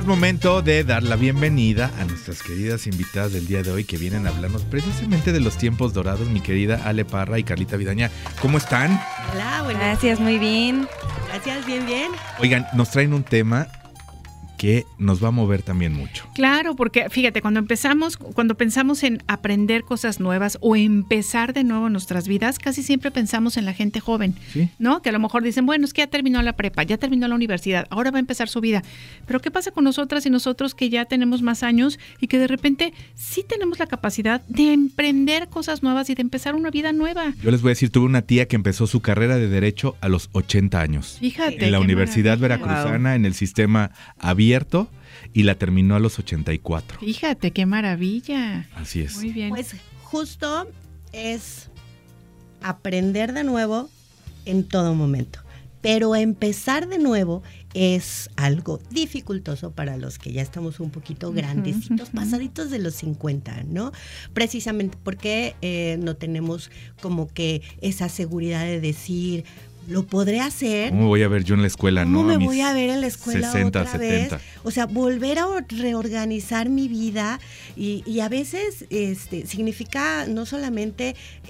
momento de dar la bienvenida a nuestras queridas invitadas del día de hoy que vienen a hablarnos precisamente de los tiempos dorados, mi querida Ale Parra y Carlita Vidaña. ¿Cómo están? Hola, buenas. Gracias, muy bien. Gracias, bien, bien. Oigan, nos traen un tema que nos va a mover también mucho. Claro, porque fíjate, cuando pensamos en aprender cosas nuevas o empezar de nuevo nuestras vidas, casi siempre pensamos en la gente joven, ¿Sí? ¿no? Que a lo mejor dicen, bueno, es que ya terminó la prepa, ya terminó la universidad, ahora va a empezar su vida. Pero ¿qué pasa con nosotras y nosotros que ya tenemos más años y que de repente sí tenemos la capacidad de emprender cosas nuevas y de empezar una vida nueva? Yo les voy a decir, tuve una tía que empezó su carrera de Derecho a los 80 años. Fíjate. En la qué Universidad maravilla. Veracruzana, en el sistema abierto, y la terminó a los 84. Fíjate, qué maravilla. Así es. Muy bien. Pues justo es aprender de nuevo en todo momento. Pero empezar de nuevo es algo dificultoso para los que ya estamos un poquito grandecitos, pasaditos de los 50, ¿no? Precisamente porque no tenemos como que esa seguridad de decir, ¿lo podré hacer? ¿Cómo voy a ver yo en la escuela? ¿Cómo no, me a mis voy a ver en la escuela 60, otra 70. vez? O sea, volver a reorganizar mi vida y a veces significa no solamente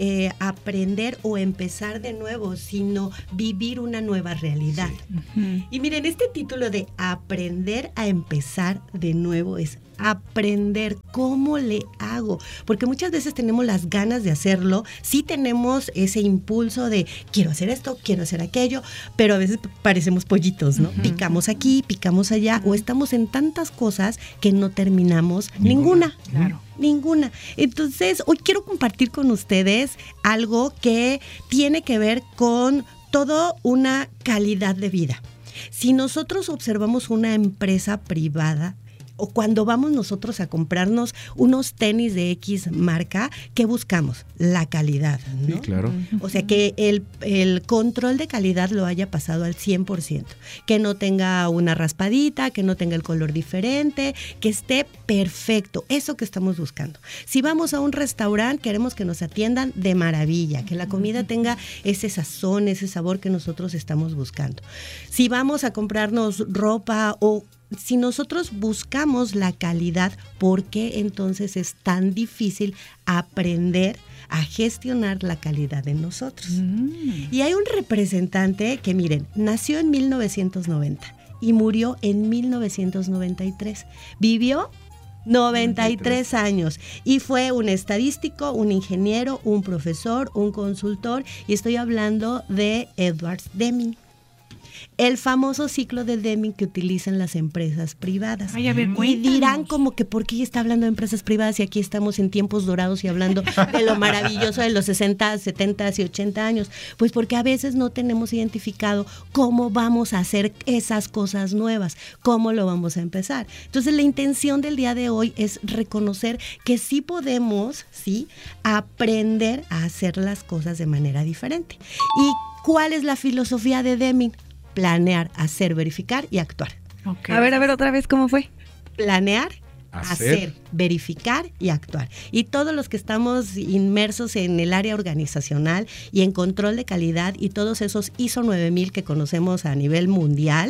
aprender o empezar de nuevo, sino vivir una nueva realidad. Ujú. Y miren, este título de aprender a empezar de nuevo es aprender cómo le hago, porque muchas veces tenemos las ganas de hacerlo, sí tenemos ese impulso de quiero hacer esto, quiero hacer aquello, pero a veces parecemos pollitos, ¿no? Picamos aquí, picamos allá, o estamos en tantas cosas que no terminamos ninguna. Claro. Ninguna. Entonces, hoy quiero compartir con ustedes algo que tiene que ver con toda una calidad de vida. Si nosotros observamos una empresa privada, o cuando vamos nosotros a comprarnos unos tenis de X marca, ¿qué buscamos? La calidad, ¿no? Sí, claro. O sea, que el control de calidad lo haya pasado al 100%, que no tenga una raspadita, que no tenga el color diferente, que esté perfecto, eso que estamos buscando. Si vamos a un restaurante, queremos que nos atiendan de maravilla, que la comida tenga ese sazón, ese sabor que nosotros estamos buscando. Si vamos a comprarnos ropa o si nosotros buscamos la calidad, ¿por qué entonces es tan difícil aprender a gestionar la calidad en nosotros? Y hay un representante que, miren, nació en 1990 y murió en 1993. Vivió 93 años y fue un estadístico, un ingeniero, un profesor, un consultor, y estoy hablando de Edward Deming. El famoso ciclo de Deming que utilizan las empresas privadas. Ay, a ver, y cuéntanos. dirán como que ¿por qué está hablando de empresas privadas y aquí estamos en tiempos dorados y hablando de lo maravilloso de los 60, 70 y 80 años? Pues porque a veces no tenemos identificado cómo vamos a hacer esas cosas nuevas, cómo lo vamos a empezar. Entonces la intención del día de hoy es reconocer que sí podemos, sí, aprender a hacer las cosas de manera diferente. ¿Y cuál es la filosofía de Deming? Planear, hacer, verificar y actuar. Ok. A ver, otra vez, ¿cómo fue? Planear, Hacer. hacer, verificar y actuar. Y todos los que estamos inmersos en el área organizacional y en control de calidad y todos esos ISO 9000 que conocemos a nivel mundial,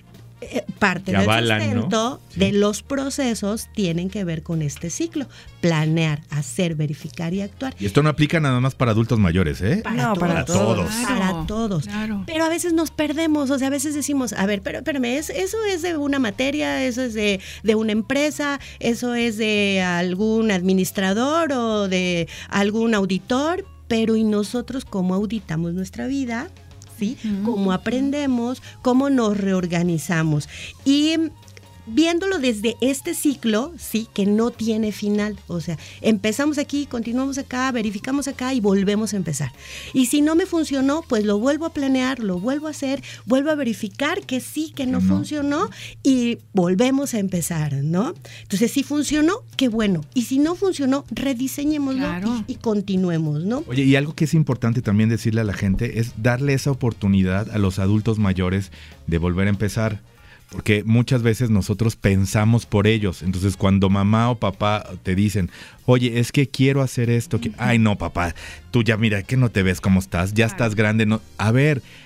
parte Que del avalan, sustento, ¿no? Sí. de los procesos tienen que ver con este ciclo. Planear, hacer, verificar y actuar. Y esto no aplica nada más para adultos mayores, ¿eh? No, para todos. Para todos. Claro. Pero a veces nos perdemos, o sea, a veces decimos, a ver, pero espérame, eso es de una materia, eso es de una empresa, eso es de algún administrador o de algún auditor, pero ¿y nosotros cómo auditamos nuestra vida? ¿Sí? ¿Cómo aprendemos? ¿Cómo nos reorganizamos? Y viéndolo desde este ciclo, sí, que no tiene final. O sea, empezamos aquí, continuamos acá, verificamos acá y volvemos a empezar. Y si no me funcionó, pues lo vuelvo a planear, lo vuelvo a hacer, vuelvo a verificar que sí, que no funcionó y volvemos a empezar, ¿no? Entonces, si funcionó, qué bueno. Y si no funcionó, rediseñémoslo Claro. y continuemos, ¿no? Oye, y algo que es importante también decirle a la gente es darle esa oportunidad a los adultos mayores de volver a empezar. Porque muchas veces nosotros pensamos por ellos. Entonces, cuando mamá o papá te dicen, oye, es que quiero hacer esto. Ay, no, papá, tú ya mira que no te ves cómo estás. Ya estás grande. No. A ver,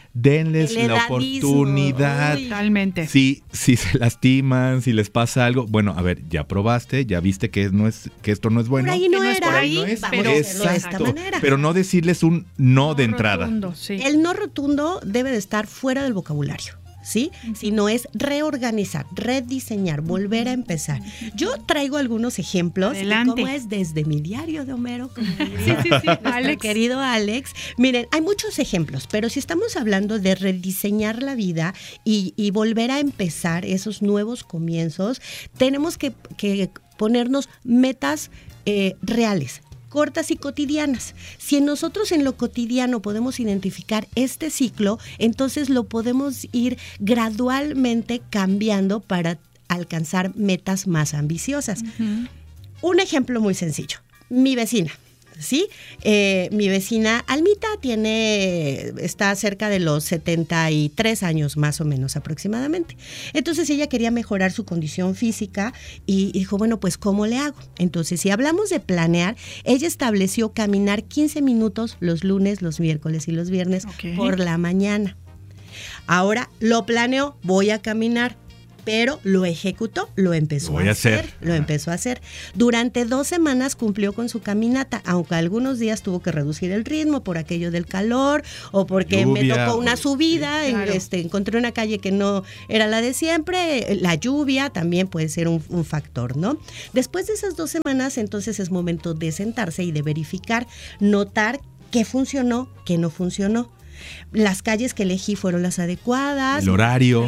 denles El la edadismo. oportunidad. Uy. Totalmente. Si se lastiman, si les pasa algo, bueno, a ver, ya probaste, ya viste que esto no es bueno. Por ahí no Que no es era. por ahí, No es, vamos pero- a hacerlo de esta exacto, manera. pero no decirles un no de entrada. Rotundo, sí. El no rotundo debe de estar fuera del vocabulario, ¿sí? Sino es reorganizar, rediseñar, volver a empezar. Yo traigo algunos ejemplos Adelante. de cómo es desde mi diario de Homero, como diría Sí, sí, sí, nuestro Alex. querido Alex. Miren, hay muchos ejemplos, pero si estamos hablando de rediseñar la vida y volver a empezar esos nuevos comienzos, tenemos que ponernos metas reales, cortas y cotidianas. Si nosotros en lo cotidiano podemos identificar este ciclo, entonces lo podemos ir gradualmente cambiando para alcanzar metas más ambiciosas. Un ejemplo muy sencillo. Mi vecina, ¿sí? Mi vecina Almita está cerca de los 73 años más o menos aproximadamente. Entonces ella quería mejorar su condición física y dijo, bueno, pues ¿cómo le hago? Entonces, si hablamos de planear, ella estableció caminar 15 minutos los lunes, los miércoles y los viernes por la mañana. Ahora lo planeó, voy a caminar. Pero lo ejecutó, lo empezó a hacer. Lo empezó a hacer. Durante 2 semanas cumplió con su caminata, aunque algunos días tuvo que reducir el ritmo por aquello del calor o porque me tocó una subida, sí, claro. Encontré una calle que no era la de siempre, la lluvia también puede ser un factor, ¿no? Después de esas 2 semanas, entonces es momento de sentarse y de verificar, notar qué funcionó, qué no funcionó. Las calles que elegí fueron las adecuadas. El horario.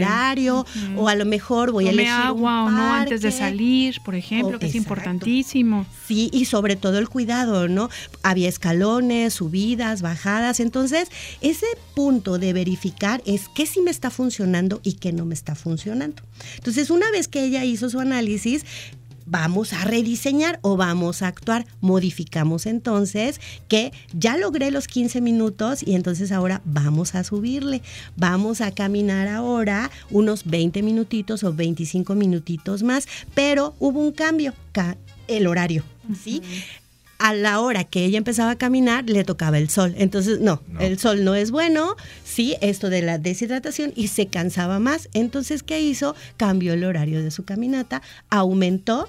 O a lo mejor voy a Tome elegir agua un o no parque. antes de salir, por ejemplo, que es Exacto. importantísimo. Sí, y sobre todo el cuidado, ¿no? Había escalones, subidas, bajadas. Entonces, ese punto de verificar es qué sí me está funcionando y qué no me está funcionando. Entonces, una vez que ella hizo su análisis, vamos a rediseñar o vamos a actuar. Modificamos entonces que ya logré los 15 minutos y entonces ahora vamos a subirle. Vamos a caminar ahora unos 20 minutitos o 25 minutitos más, pero hubo un cambio, el horario, ¿sí? A la hora que ella empezaba a caminar, le tocaba el sol. Entonces, no, el sol no es bueno, sí, esto de la deshidratación, y se cansaba más. Entonces, ¿qué hizo? Cambió el horario de su caminata, aumentó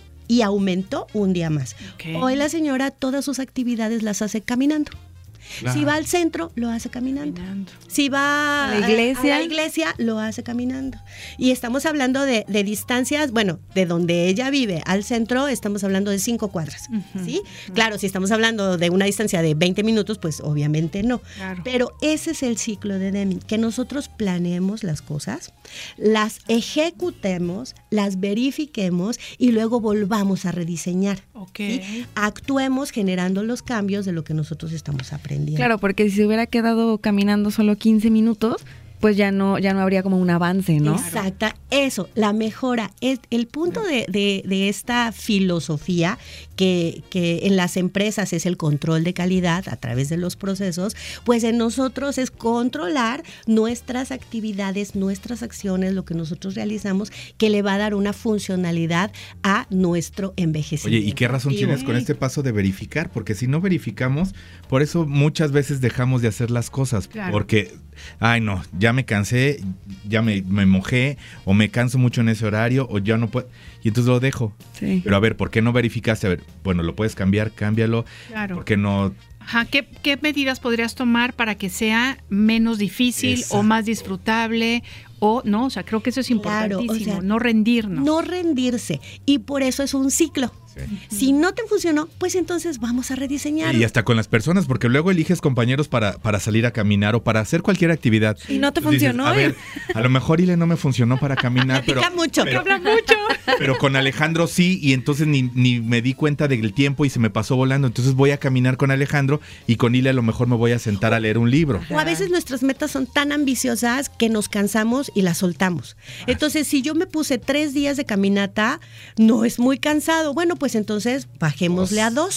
un día más. Okay. Hoy la señora todas sus actividades las hace caminando. Claro. Si va al centro, lo hace caminando. Si va ¿A la iglesia? a la iglesia, lo hace caminando. Y estamos hablando de distancias, bueno, de donde ella vive al centro, estamos hablando de 5 cuadras, ¿sí? Claro, si estamos hablando de una distancia de 20 minutos, pues obviamente no. Claro. Pero ese es el ciclo de Deming, que nosotros planeemos las cosas, las ejecutemos, las verifiquemos y luego volvamos a rediseñar. Ok. ¿Sí? Actuemos generando los cambios de lo que nosotros estamos aprendiendo. Claro, porque si se hubiera quedado caminando solo 15 minutos, pues ya no habría como un avance, ¿no? Exacta, eso, la mejora. Es el punto de esta filosofía que en las empresas es el control de calidad a través de los procesos, pues en nosotros es controlar nuestras actividades, nuestras acciones, lo que nosotros realizamos, que le va a dar una funcionalidad a nuestro envejecimiento. Oye, ¿y qué razón tienes con este paso de verificar? Porque si no verificamos, por eso muchas veces dejamos de hacer las cosas, Claro. porque, ay no, ya me cansé, ya me mojé, o me canso mucho en ese horario, o ya no puedo, y entonces lo dejo. Sí. Pero a ver, ¿por qué no verificaste? A ver, bueno, lo puedes cambiar, cámbialo. Claro. ¿Por qué no? Ajá, ¿qué medidas podrías tomar para que sea menos difícil Exacto. o más disfrutable? O sea, creo que eso es Claro, importantísimo, o sea, no rendirnos. No rendirse. Y por eso es un ciclo. Sí. Si no te funcionó, pues entonces vamos a rediseñar. Y hasta con las personas, porque luego eliges compañeros para salir a caminar o para hacer cualquier actividad. Y no te Entonces funcionó. a ver, a lo mejor Ile no me funcionó para caminar, pero, Platica mucho. pero, Habla mucho. pero con Alejandro sí, y entonces ni me di cuenta del tiempo y se me pasó volando. Entonces voy a caminar con Alejandro y con Ile a lo mejor me voy a sentar a leer un libro. O a veces nuestras metas son tan ambiciosas que nos cansamos y las soltamos. Entonces, si yo me puse 3 días de caminata, no es muy cansado. Bueno, pues entonces bajémosle a 2.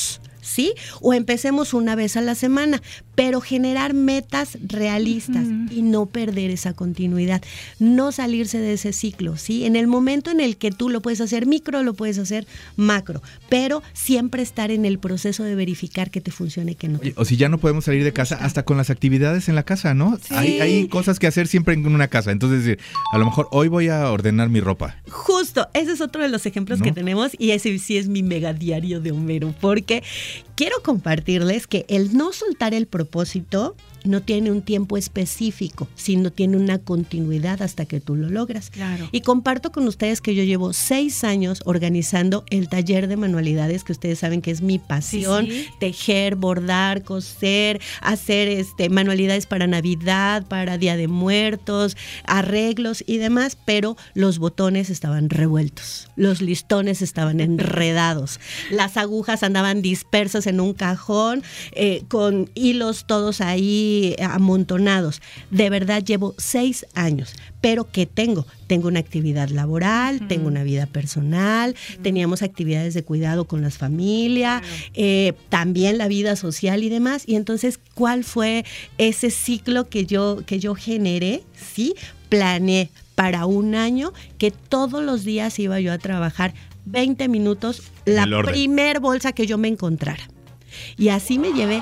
¿sí? O empecemos una vez a la semana, pero generar metas realistas y no perder esa continuidad, no salirse de ese ciclo, ¿sí? En el momento en el que tú lo puedes hacer micro, lo puedes hacer macro, pero siempre estar en el proceso de verificar que te funcione y que no. Oye, o si ya no podemos salir de casa, hasta con las actividades en la casa, ¿no? Sí. Hay cosas que hacer siempre en una casa, entonces a lo mejor hoy voy a ordenar mi ropa. Justo, ese es otro de los ejemplos que tenemos y ese sí es mi mega diario de Homero, porque quiero compartirles que el no soltar el propósito no tiene un tiempo específico, sino tiene una continuidad hasta que tú lo logras. Claro. Y comparto con ustedes que yo llevo 6 años organizando el taller de manualidades, que ustedes saben que es mi pasión, tejer, bordar, coser, hacer manualidades para Navidad, para Día de Muertos, arreglos y demás, pero los botones estaban revueltos, los listones estaban enredados, las agujas andaban dispersas en un cajón, con hilos todos ahí amontonados. De verdad llevo 6 años, pero ¿qué tengo? Tengo una actividad laboral, tengo una vida personal, teníamos actividades de cuidado con las familias, también la vida social y demás. Y entonces, ¿cuál fue ese ciclo que yo generé? Sí, planeé para un año que todos los días iba yo a trabajar 20 minutos la primer bolsa que yo me encontrara. Y así me llevé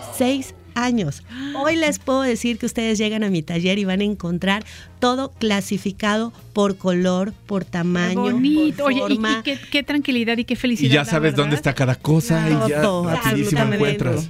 6 años. Hoy les puedo decir que ustedes llegan a mi taller y van a encontrar todo clasificado por color, por tamaño, bonito. por forma. Oye, y qué tranquilidad y qué felicidad. Y ya sabes ¿verdad? dónde está cada cosa y ya rapidísimo encuentras.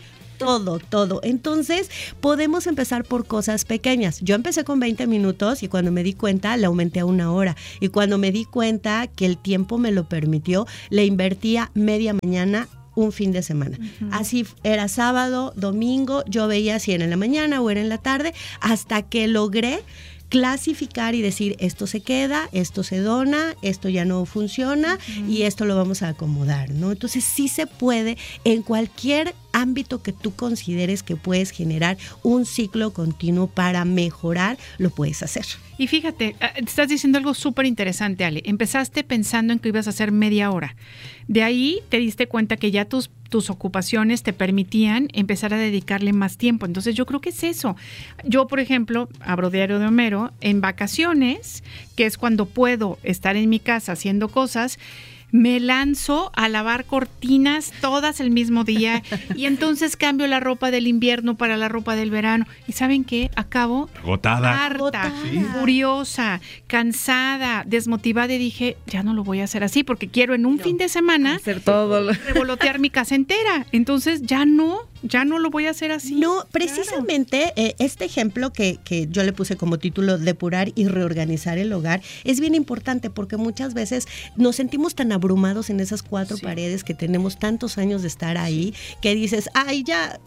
Todo. Entonces, podemos empezar por cosas pequeñas. Yo empecé con 20 minutos y cuando me di cuenta, le aumenté a 1 hora. Y cuando me di cuenta que el tiempo me lo permitió, le invertía media mañana, un fin de semana. Así era sábado, domingo, yo veía si era en la mañana o era en la tarde, hasta que logré clasificar y decir, esto se queda, esto se dona, esto ya no funciona y esto lo vamos a acomodar, ¿no? Entonces sí se puede en cualquier ámbito que tú consideres que puedes generar un ciclo continuo para mejorar, lo puedes hacer. Y fíjate, estás diciendo algo súper interesante, Ale. Empezaste pensando en que ibas a hacer media hora. De ahí te diste cuenta que ya tus ocupaciones te permitían empezar a dedicarle más tiempo. Entonces yo creo que es eso. Yo, por ejemplo, abro Diario de Homero, en vacaciones, que es cuando puedo estar en mi casa haciendo cosas, me lanzo a lavar cortinas todas el mismo día y entonces cambio la ropa del invierno para la ropa del verano. ¿Y saben qué? Acabo harta, furiosa, cansada, desmotivada y dije, ya no lo voy a hacer así porque quiero en un fin de semana hacer todo revolotear mi casa entera. Entonces ya no lo voy a hacer así. No, precisamente este ejemplo que yo le puse como título, depurar y reorganizar el hogar, es bien importante porque muchas veces nos sentimos tan abrumados en esas 4 paredes que tenemos tantos años de estar ahí, que dices, ahí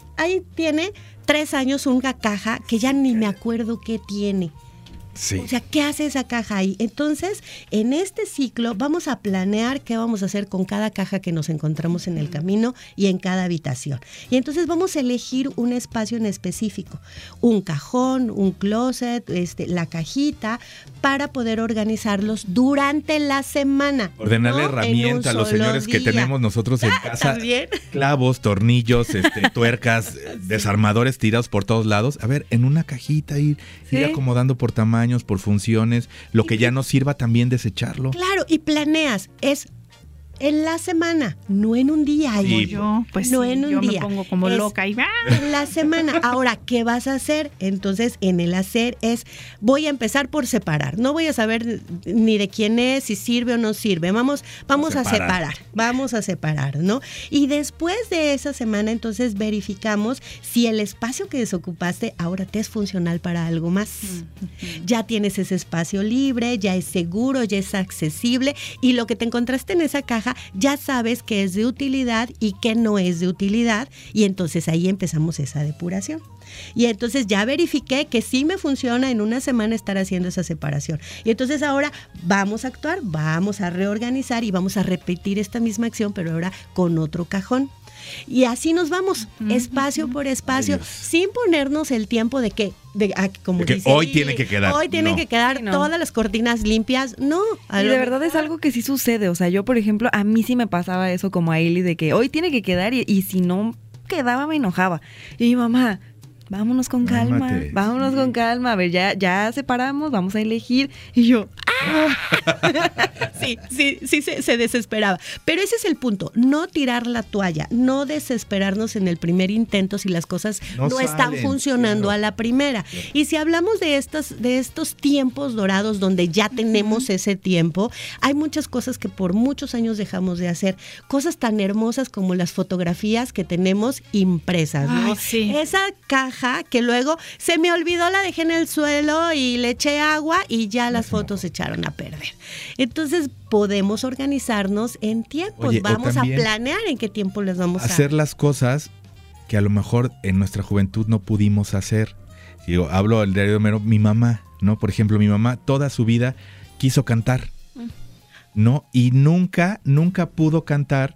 tiene 3 años una caja que ya ni me acuerdo qué tiene. Sí. O sea, ¿qué hace esa caja ahí? Entonces, en este ciclo vamos a planear qué vamos a hacer con cada caja que nos encontramos en el camino y en cada habitación. Y entonces vamos a elegir un espacio en específico, un cajón, un closet, la cajita, para poder organizarlos durante la semana. Ordenarle herramientas a los señores día. Que tenemos nosotros en casa. ¿También? Clavos, tornillos, tuercas, desarmadores tirados por todos lados. A ver, en una cajita ir acomodando por tamaños, por funciones, lo que ya no sirva también desecharlo. Claro, y planeas, es en la semana, no en un día. Sí, yo me pongo como loca y en la semana. Ahora, ¿qué vas a hacer? Entonces, en el hacer voy a empezar por separar. No voy a saber ni de quién es, si sirve o no sirve. Vamos a separar, ¿no? Y después de esa semana, entonces verificamos si el espacio que desocupaste ahora te es funcional para algo más. Ya tienes ese espacio libre, ya es seguro, ya es accesible y lo que te encontraste en esa caja ya sabes qué es de utilidad y qué no es de utilidad y entonces ahí empezamos esa depuración. Y entonces ya verifiqué que sí me funciona en una semana estar haciendo esa separación. Y entonces ahora vamos a actuar, vamos a reorganizar y vamos a repetir esta misma acción, pero ahora con otro cajón. Y así nos vamos, espacio por espacio, sin ponernos el tiempo de que como que dice, hoy tiene que quedar. Hoy tienen que quedar todas las cortinas limpias. No. Y de verdad es algo que sí sucede. O sea, yo, por ejemplo, a mí sí me pasaba eso como a Eli, de que hoy tiene que quedar y si no quedaba me enojaba. Y mi mamá, vámonos con calma, vámonos con calma. A ver, ya separamos, vamos a elegir. Y yo, Sí, se desesperaba. Pero ese es el punto, no tirar la toalla, no desesperarnos en el primer intento si las cosas no están funcionando a la primera. Y si hablamos de estos tiempos dorados donde ya tenemos ese tiempo, hay muchas cosas que por muchos años dejamos de hacer, cosas tan hermosas como las fotografías que tenemos impresas, ¿no? Ay, sí. Esa caja que luego se me olvidó, la dejé en el suelo y le eché agua y ya las fotos se echaron a perder. Entonces podemos organizarnos en tiempos. Oye, vamos a planear en qué tiempo les vamos a hacer las cosas que a lo mejor en nuestra juventud no pudimos hacer. Digo, hablo del diario de Homero, mi mamá, ¿no? Por ejemplo, mi mamá toda su vida quiso cantar, ¿no? Y nunca pudo cantar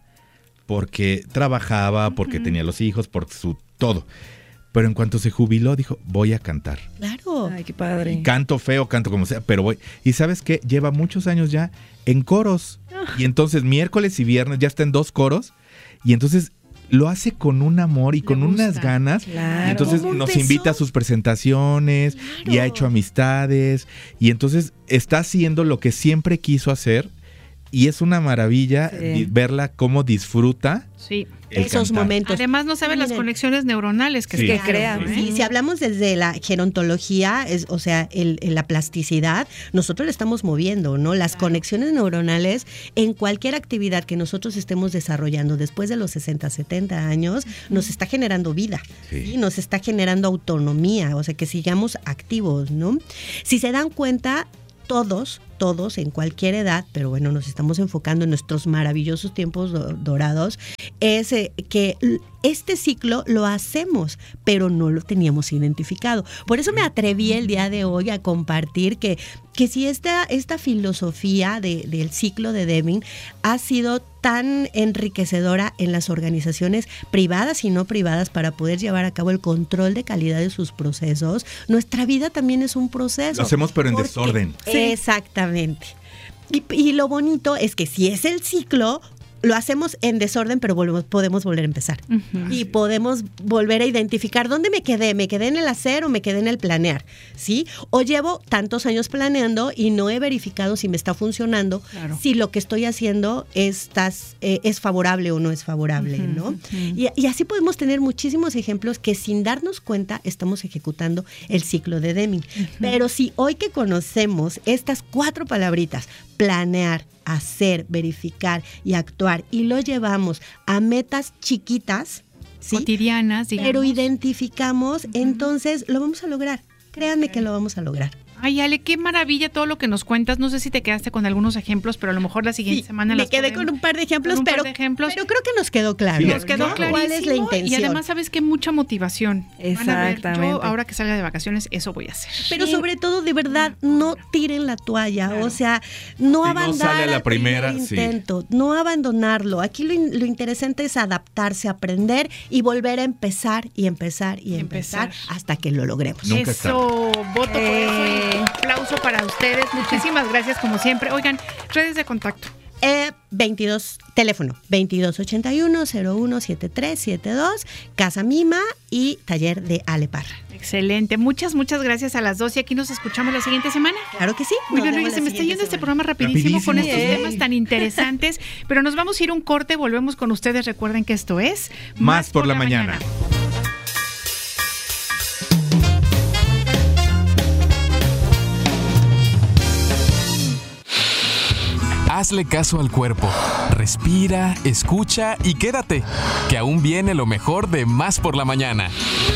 porque trabajaba, porque tenía los hijos, por su todo. Pero en cuanto se jubiló, dijo, voy a cantar. Claro. ay, qué padre. Y canto feo, canto como sea, pero voy. Y ¿sabes qué? Lleva muchos años ya en coros. Y entonces miércoles y viernes ya está en 2 coros. Y entonces lo hace con un amor y con unas ganas. Claro. Y entonces nos invita a sus presentaciones y ha hecho amistades. Y entonces está haciendo lo que siempre quiso hacer. Y es una maravilla verla cómo disfruta. Sí. Esos momentos. Además no saben las conexiones neuronales que que crean. Sí, si hablamos desde la gerontología, o sea, la plasticidad, nosotros le estamos moviendo, ¿no? Las conexiones neuronales en cualquier actividad que nosotros estemos desarrollando después de los 60, 70 años, nos está generando vida, ¿sí? Nos está generando autonomía, o sea, que sigamos activos, ¿no? Si se dan cuenta, todos en cualquier edad, pero bueno, nos estamos enfocando en nuestros maravillosos tiempos dorados, es que este ciclo lo hacemos, pero no lo teníamos identificado. Por eso me atreví el día de hoy a compartir que si esta filosofía del ciclo de Deming ha sido tan enriquecedora en las organizaciones privadas y no privadas para poder llevar a cabo el control de calidad de sus procesos, nuestra vida también es un proceso. Lo hacemos pero en desorden. Exactamente. Y lo bonito es que si es el ciclo, lo hacemos en desorden, pero podemos volver a empezar. Y podemos volver a identificar dónde me quedé en el hacer o me quedé en el planear, ¿sí? O llevo tantos años planeando y no he verificado si me está funcionando, si lo que estoy haciendo es favorable o no es favorable, ¿no? Y así podemos tener muchísimos ejemplos que sin darnos cuenta estamos ejecutando el ciclo de Deming. Pero si hoy que conocemos estas 4 palabritas, planear, hacer, verificar y actuar, y lo llevamos a metas chiquitas, ¿sí? Cotidianas, digamos. Pero identificamos, entonces lo vamos a lograr. Créanme que lo vamos a lograr. Ay, Ale, qué maravilla todo lo que nos cuentas. No sé si te quedaste con algunos ejemplos, pero a lo mejor la siguiente semana me quedé con un par de ejemplos, pero creo que nos quedó claro. Sí, nos quedó clarísimo. ¿Cuál es la intención? Y además, ¿sabes qué? Mucha motivación. Exactamente. Yo, ahora que salga de vacaciones, eso voy a hacer. Pero sobre todo, de verdad, no tiren la toalla. Claro. O sea, no abandonar no sale a la primera intento, no abandonarlo. Aquí lo interesante es adaptarse, aprender y volver a empezar y empezar hasta que lo logremos. Nunca eso, voto por eso. Aplauso para ustedes. Muchísimas gracias como siempre. Oigan, redes de contacto. Teléfono 2281-017372, Casa Mima y Taller de Ale Parra. Excelente. Muchas gracias a las dos y aquí nos escuchamos la siguiente semana. Claro que sí. Oigan, se me está yendo este programa rapidísimo con estos temas tan interesantes, pero nos vamos a ir a un corte, volvemos con ustedes. Recuerden que esto es Más por la mañana. Hazle caso al cuerpo. Respira, escucha y quédate, que aún viene lo mejor de Más por la mañana.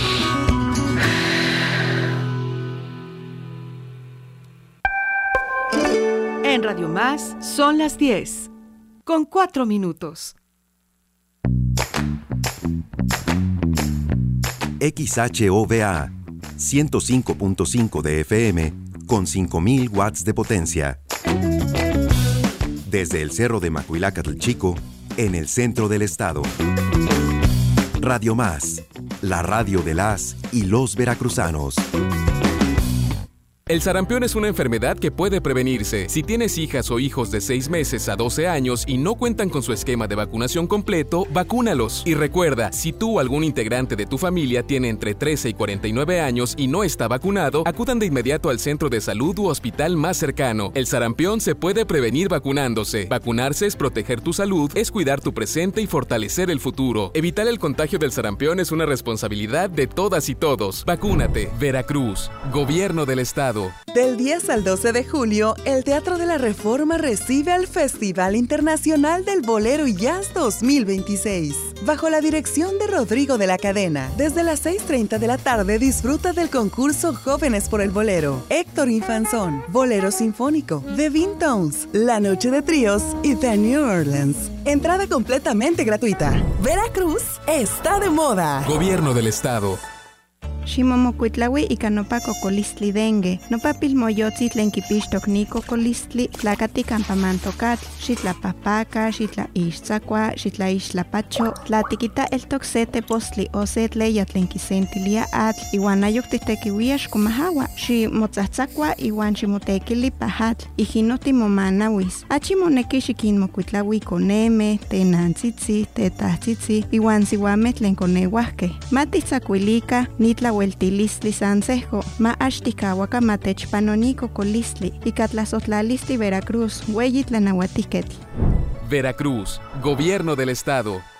En Radio Más son las 10, con 4 minutos. XHOVA 105.5 de FM con 5,000 watts de potencia. Desde el Cerro de Macuilácatl Chico, en el centro del estado. Radio Más, la radio de las y los veracruzanos. El sarampión es una enfermedad que puede prevenirse. Si tienes hijas o hijos de 6 meses a 12 años y no cuentan con su esquema de vacunación completo, vacúnalos. Y recuerda, si tú o algún integrante de tu familia tiene entre 13 y 49 años y no está vacunado, acudan de inmediato al centro de salud u hospital más cercano. El sarampión se puede prevenir vacunándose. Vacunarse es proteger tu salud, es cuidar tu presente y fortalecer el futuro. Evitar el contagio del sarampión es una responsabilidad de todas y todos. Vacúnate. Veracruz, Gobierno del Estado. Del 10 al 12 de julio, el Teatro de la Reforma recibe al Festival Internacional del Bolero y Jazz 2026. Bajo la dirección de Rodrigo de la Cadena, desde las 6:30 de la tarde disfruta del concurso Jóvenes por el Bolero, Héctor Infanzón, Bolero Sinfónico, The Vintones, La Noche de Tríos y The New Orleans. Entrada completamente gratuita. Veracruz está de moda. Gobierno del Estado. Ximomocuitlaui ika nopa cocolistli dengue, nopa pilmoyotzi tlen kipixtok ni cocolistli, tlakati campamantocatl, xitlapahpaca, xitlaixtzakua, xitlaixtlapacho, tlatikita eltok se tepostli o se tleya tlen kisentilia atl, iwan ayok titekiuia xkomahawa, ximotzatzakua iwan ximotekili pahatl, ijino timomanawis. Achi moneki xikinmocuitlaui koneme, tenantzitzi, tetahtzitzi, iwan siuameh tlen koneuahkeh. Matitzakuilika, nitla Hueltilistli Sansejo, ma Ashtikawaka Matechpanonico Colistli, y Catlazotlalisti Veracruz, Hueyitlanahuatiquetl. Veracruz, Gobierno del Estado.